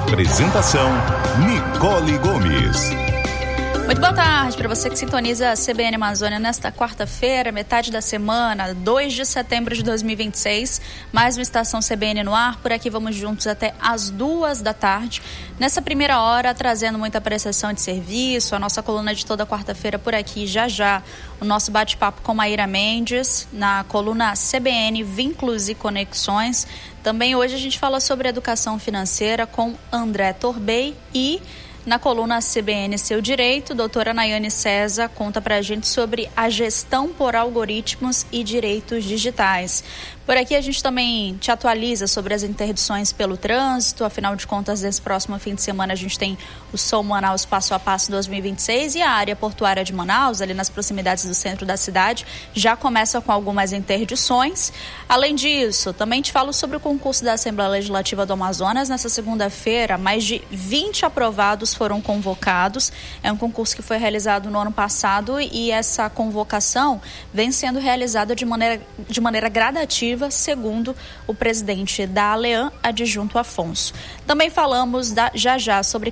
Apresentação, Nicole Gomes. Muito boa tarde para você que sintoniza a CBN Amazônia nesta quarta-feira, metade da semana, 2 de setembro de 2026. Mais uma estação CBN no ar. Por aqui vamos juntos até às 2 da tarde. Nessa primeira hora, trazendo muita prestação de serviço, a nossa coluna de toda quarta-feira por aqui, já. O nosso bate-papo com Maíra Mendes, na coluna CBN Vínculos e Conexões. Também hoje a gente fala sobre educação financeira com André Torbey e... na coluna CBN Seu Direito, doutora Nayane César conta pra gente sobre a gestão por algoritmos e direitos digitais. Por aqui a gente também te atualiza sobre as interdições pelo trânsito, afinal de contas, nesse próximo fim de semana a gente tem o Som Manaus Passo a Passo 2026 e a área portuária de Manaus, ali nas proximidades do centro da cidade, já começa com algumas interdições. Além disso, também te falo sobre o concurso da Assembleia Legislativa do Amazonas. Nessa segunda-feira, mais de 20 aprovados foram convocados. É um concurso que foi realizado no ano passado e essa convocação vem sendo realizada de maneira gradativa, segundo o presidente da ALEAN, adjunto Afonso. Também falamos já sobre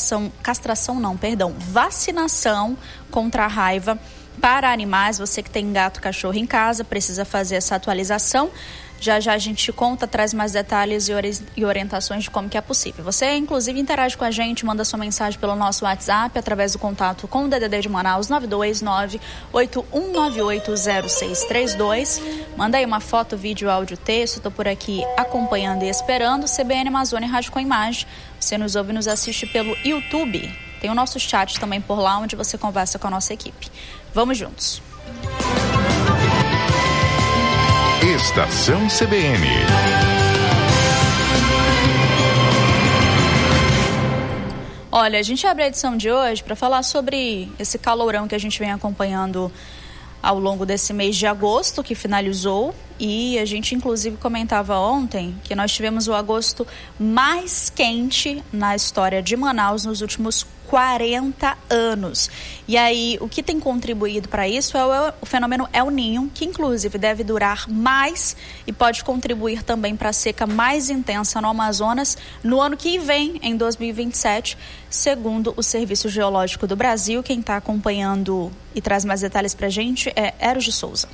vacinação contra a raiva para animais. Você que tem gato, cachorro em casa, precisa fazer essa atualização. Já a gente conta, traz mais detalhes e orientações de como que é possível. Você, inclusive, interage com a gente, manda sua mensagem pelo nosso WhatsApp, através do contato com o DDD de Manaus, 929-8198-0632. Manda aí uma foto, vídeo, áudio, texto. Estou por aqui acompanhando e esperando. CBN Amazônia Rádio com Imagem. Você nos ouve e nos assiste pelo YouTube. Tem o nosso chat também por lá, onde você conversa com a nossa equipe. Vamos juntos. Estação CBN. Olha, a gente abre a edição de hoje para falar sobre esse calorão que a gente vem acompanhando ao longo desse mês de agosto, que finalizou, e a gente inclusive comentava ontem que nós tivemos o agosto mais quente na história de Manaus nos últimos 40 anos. E aí, o que tem contribuído para isso é o fenômeno El Niño, que inclusive deve durar mais e pode contribuir também para a seca mais intensa no Amazonas no ano que vem, em 2027, segundo o Serviço Geológico do Brasil. Quem está acompanhando e traz mais detalhes para a gente é Eros de Souza.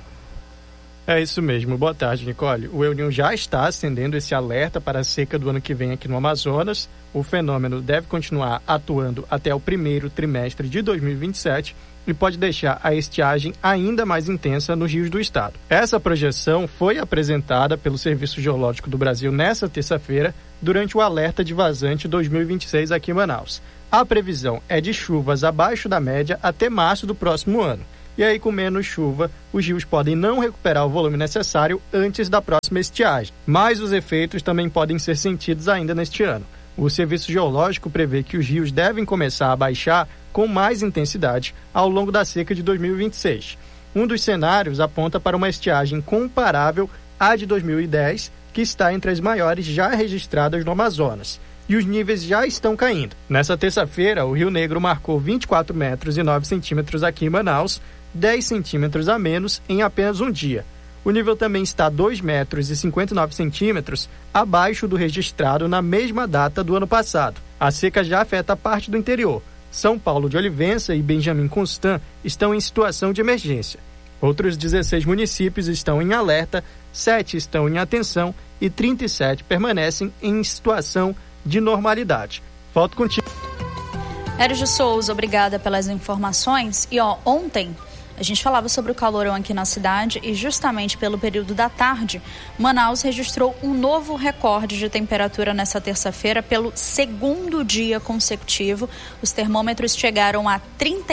É isso mesmo. Boa tarde, Nicole. O El Niño já está acendendo esse alerta para a seca do ano que vem aqui no Amazonas. O fenômeno deve continuar atuando até o primeiro trimestre de 2027 e pode deixar a estiagem ainda mais intensa nos rios do estado. Essa projeção foi apresentada pelo Serviço Geológico do Brasil nesta terça-feira, durante o alerta de vazante 2026 aqui em Manaus. A previsão é de chuvas abaixo da média até março do próximo ano. E aí, com menos chuva, os rios podem não recuperar o volume necessário antes da próxima estiagem. Mas os efeitos também podem ser sentidos ainda neste ano. O Serviço Geológico prevê que os rios devem começar a baixar com mais intensidade ao longo da seca de 2026. Um dos cenários aponta para uma estiagem comparável à de 2010, que está entre as maiores já registradas no Amazonas. E os níveis já estão caindo. Nessa terça-feira, o Rio Negro marcou 24 metros e 9 centímetros aqui em Manaus, 10 centímetros a menos em apenas um dia. O nível também está 2 metros e 59 centímetros abaixo do registrado na mesma data do ano passado. A seca já afeta parte do interior. São Paulo de Olivença e Benjamin Constant estão em situação de emergência. Outros 16 municípios estão em alerta, 7 estão em atenção e 37 permanecem em situação de normalidade. Volto contigo. Eros de Souza, obrigada pelas informações. E ontem a gente falava sobre o calorão aqui na cidade e justamente pelo período da tarde, Manaus registrou um novo recorde de temperatura nessa terça-feira pelo segundo dia consecutivo. Os termômetros chegaram a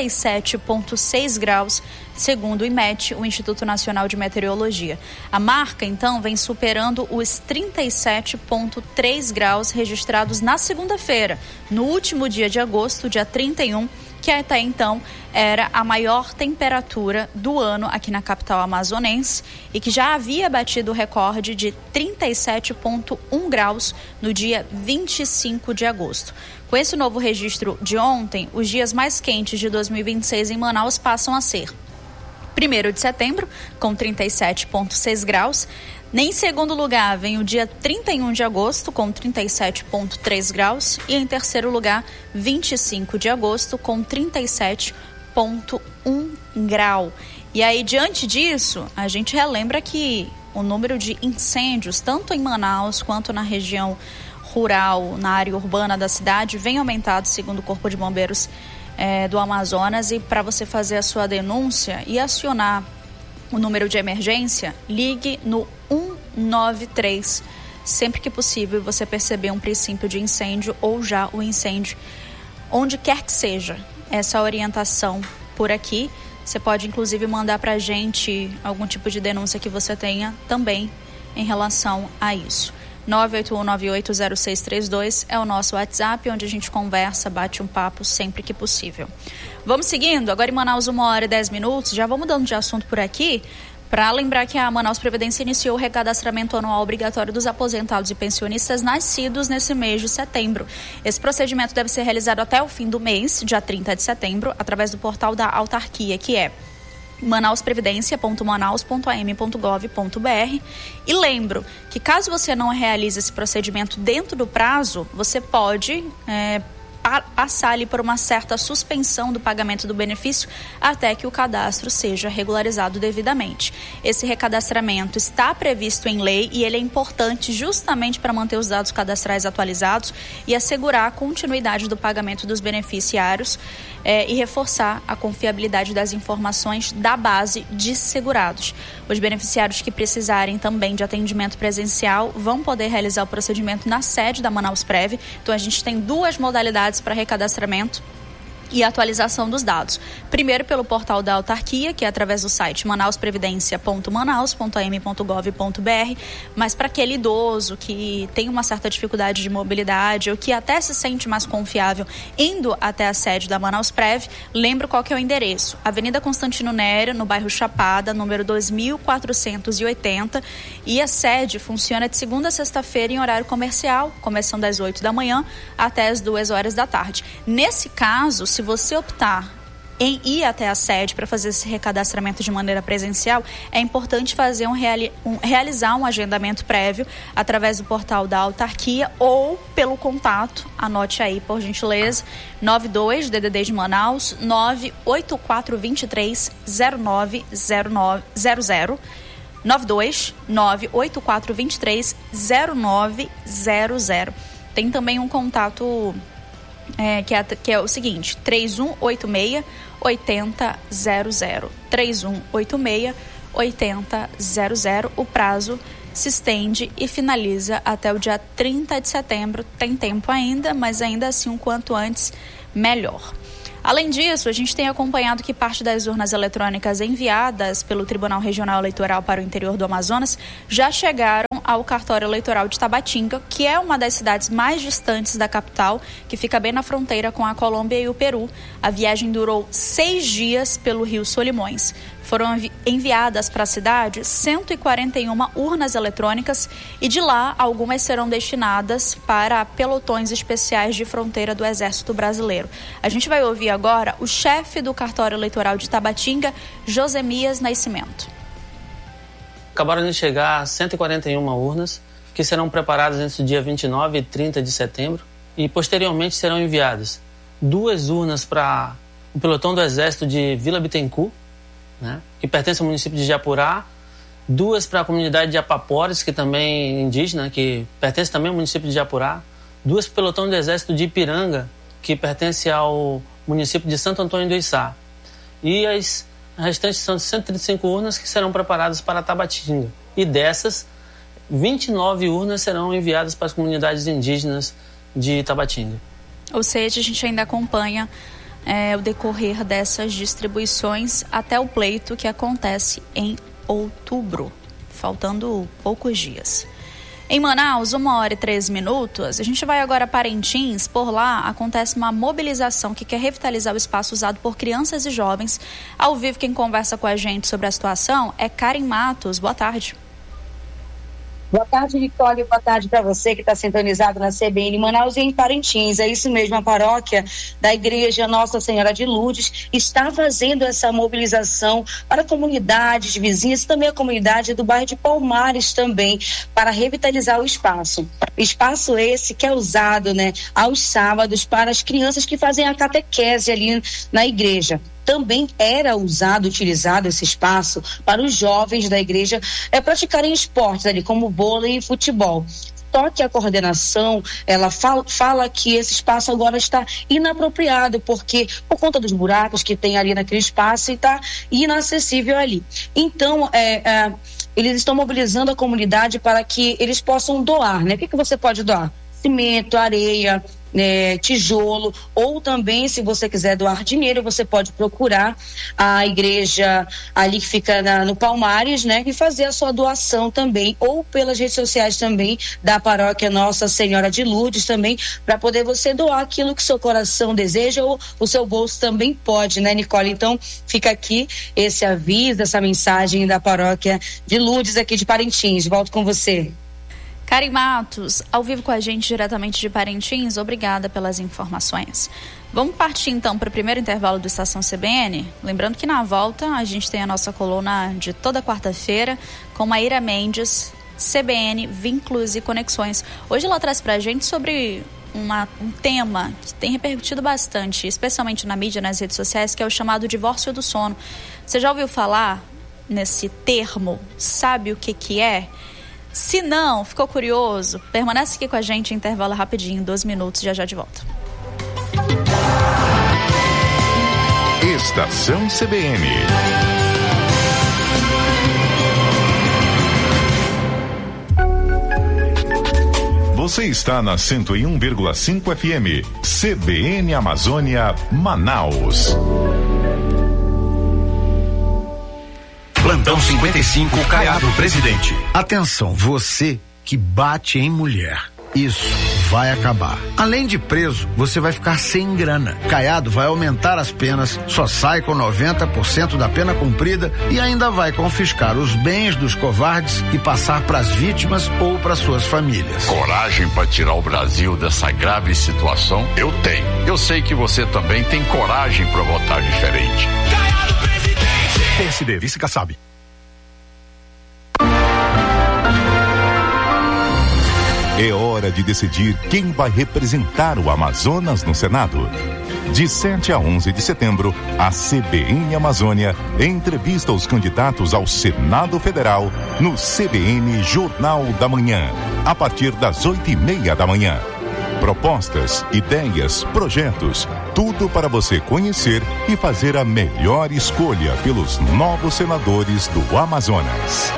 37,6 graus, segundo o IMET, o Instituto Nacional de Meteorologia. A marca, então, vem superando os 37,3 graus registrados na segunda-feira, no último dia de agosto, dia 31, que até então era a maior temperatura do ano aqui na capital amazonense e que já havia batido o recorde de 37,1 graus no dia 25 de agosto. Com esse novo registro de ontem, os dias mais quentes de 2026 em Manaus passam a ser 1º de setembro, com 37,6 graus. Em segundo lugar, vem o dia 31 de agosto, com 37,3 graus. E em terceiro lugar, 25 de agosto, com 37,1 grau. E aí, diante disso, a gente relembra que o número de incêndios, tanto em Manaus quanto na região rural, na área urbana da cidade, vem aumentado, segundo o Corpo de Bombeiros do Amazonas. E para você fazer a sua denúncia e acionar o número de emergência, ligue no 193, sempre que possível você perceber um princípio de incêndio ou já o incêndio, onde quer que seja. Essa orientação por aqui, você pode inclusive mandar para a gente algum tipo de denúncia que você tenha também em relação a isso. 981980632 é o nosso WhatsApp, onde a gente conversa, bate um papo sempre que possível. Vamos seguindo, agora em Manaus 1h10, já vamos mudando de assunto por aqui, para lembrar que a Manaus Previdência iniciou o recadastramento anual obrigatório dos aposentados e pensionistas nascidos nesse mês de setembro. Esse procedimento deve ser realizado até o fim do mês, dia 30 de setembro, através do portal da autarquia, que é manausprevidencia.manaus.am.gov.br. E lembro que caso você não realize esse procedimento dentro do prazo, você pode passar ali por uma certa suspensão do pagamento do benefício até que o cadastro seja regularizado devidamente. Esse recadastramento está previsto em lei e ele é importante justamente para manter os dados cadastrais atualizados e assegurar a continuidade do pagamento dos beneficiários e reforçar a confiabilidade das informações da base de segurados. Os beneficiários que precisarem também de atendimento presencial vão poder realizar o procedimento na sede da Manaus Prev. Então a gente tem duas modalidades para recadastramento e atualização dos dados. Primeiro pelo portal da autarquia, que é através do site manausprevidencia.manaus.am.gov.br, mas para aquele idoso que tem uma certa dificuldade de mobilidade ou que até se sente mais confiável indo até a sede da Manaus Prev, lembro qual que é o endereço: Avenida Constantino Nery, no bairro Chapada, número 2480, e a sede funciona de segunda a sexta-feira em horário comercial, começando das 8 da manhã até as 2 horas da tarde. Nesse caso, se você optar em ir até a sede para fazer esse recadastramento de maneira presencial, é importante fazer realizar um agendamento prévio através do portal da autarquia ou pelo contato, anote aí por gentileza, 92 DDD de Manaus 984230900 92 984230900. Tem também um contato que é o seguinte: 3186-8000. 3186-8000. O prazo se estende e finaliza até o dia 30 de setembro. Tem tempo ainda, mas ainda assim, o quanto antes, melhor. Além disso, a gente tem acompanhado que parte das urnas eletrônicas enviadas pelo Tribunal Regional Eleitoral para o interior do Amazonas já chegaram ao cartório eleitoral de Tabatinga, que é uma das cidades mais distantes da capital, que fica bem na fronteira com a Colômbia e o Peru. A viagem durou 6 dias pelo Rio Solimões. Foram enviadas para a cidade 141 urnas eletrônicas e de lá algumas serão destinadas para pelotões especiais de fronteira do Exército Brasileiro. A gente vai ouvir agora o chefe do cartório eleitoral de Tabatinga, Josemias Nascimento. Acabaram de chegar 141 urnas que serão preparadas entre o dia 29 e 30 de setembro e posteriormente serão enviadas 2 urnas para o pelotão do Exército de Vila Bittencourt, que pertence ao município de Japurá, 2 para a comunidade de Apapores, que também é indígena, que pertence também ao município de Japurá, 2 para o pelotão do Exército de Ipiranga, que pertence ao município de Santo Antônio do Içá. E as restantes são 135 urnas que serão preparadas para Tabatinga. E dessas, 29 urnas serão enviadas para as comunidades indígenas de Tabatinga. Ou seja, a gente ainda acompanha o decorrer dessas distribuições até o pleito que acontece em outubro, faltando poucos dias. Em Manaus, 1h13, a gente vai agora a Parintins. Por lá acontece uma mobilização que quer revitalizar o espaço usado por crianças e jovens. Ao vivo, quem conversa com a gente sobre a situação é Karen Matos. Boa tarde. Boa tarde, Nicole. Boa tarde para você que está sintonizado na CBN Manaus e em Parintins. É isso mesmo, a paróquia da Igreja Nossa Senhora de Lourdes está fazendo essa mobilização para comunidades vizinhas e também a comunidade do bairro de Palmares também, para revitalizar o espaço. Espaço esse que é usado, né, aos sábados para as crianças que fazem a catequese ali na igreja. Também era utilizado esse espaço para os jovens da igreja praticarem esportes ali, como vôlei e futebol. Só que a coordenação, ela fala que esse espaço agora está inapropriado, porque por conta dos buracos que tem ali naquele espaço, está inacessível ali. Então, eles estão mobilizando a comunidade para que eles possam doar, né? O que você pode doar? Cimento, areia, tijolo, ou também, se você quiser doar dinheiro, você pode procurar a igreja ali que fica no Palmares, né, e fazer a sua doação também, ou pelas redes sociais também da paróquia Nossa Senhora de Lourdes também, para poder você doar aquilo que seu coração deseja, ou o seu bolso também pode, né, Nicole? Então fica aqui esse aviso, essa mensagem da paróquia de Lourdes aqui de Parintins. Volto com você. Karen Matos, ao vivo com a gente diretamente de Parintins, obrigada pelas informações. Vamos partir então para o primeiro intervalo do Estação CBN. Lembrando que na volta a gente tem a nossa coluna de toda quarta-feira com Maíra Mendes, CBN, Vínculos e Conexões. Hoje ela traz para a gente sobre um tema que tem repercutido bastante, especialmente na mídia, nas redes sociais, que é o chamado divórcio do sono. Você já ouviu falar nesse termo? Sabe o que é? Se não, ficou curioso, permanece aqui com a gente, intervalo rapidinho, 2 minutos, já de volta. Estação CBN. Você está na 101,5 FM, CBN Amazônia, Manaus. Plantão 55, Caiado, presidente. Atenção, você que bate em mulher. Isso vai acabar. Além de preso, você vai ficar sem grana. Caiado vai aumentar as penas, só sai com 90% da pena cumprida e ainda vai confiscar os bens dos covardes e passar para as vítimas ou para suas famílias. Coragem para tirar o Brasil dessa grave situação? Eu tenho. Eu sei que você também tem coragem para votar diferente. Caiado, presidente! PSD, vice Kassab. É hora de decidir quem vai representar o Amazonas no Senado. De 7 a 11 de setembro, a CBN Amazônia entrevista os candidatos ao Senado Federal no CBN Jornal da Manhã, a partir das 8:30 da manhã. Propostas, ideias, projetos, tudo para você conhecer e fazer a melhor escolha pelos novos senadores do Amazonas.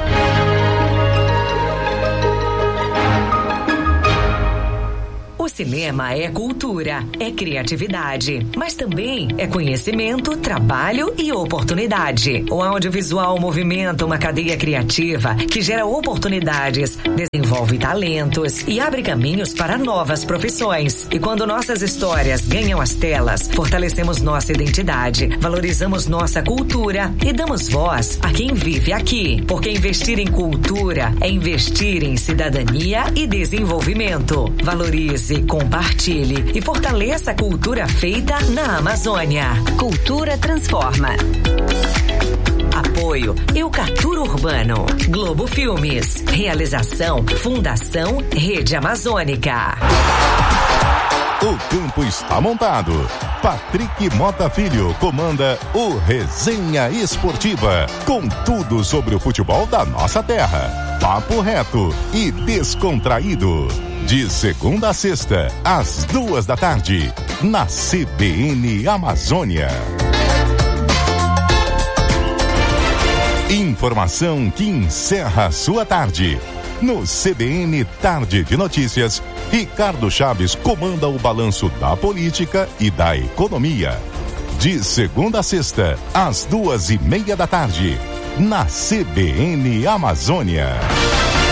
O cinema é cultura, é criatividade, mas também é conhecimento, trabalho e oportunidade. O audiovisual movimenta uma cadeia criativa que gera oportunidades, desenvolve talentos e abre caminhos para novas profissões. E quando nossas histórias ganham as telas, fortalecemos nossa identidade, valorizamos nossa cultura e damos voz a quem vive aqui. Porque investir em cultura é investir em cidadania e desenvolvimento. Valorize, compartilhe e fortaleça a cultura feita na Amazônia. Cultura transforma. Apoio Eucatur Urbano, Globo Filmes. Realização Fundação Rede Amazônica. O campo está montado. Patrick Mota Filho comanda o Resenha Esportiva, com tudo sobre o futebol da nossa terra. Papo reto e descontraído. De segunda a sexta, às 14h, na CBN Amazônia. Informação que encerra a sua tarde. No CBN Tarde de Notícias, Ricardo Chaves comanda o balanço da política e da economia. De segunda a sexta, às 14:30 da tarde, na CBN Amazônia.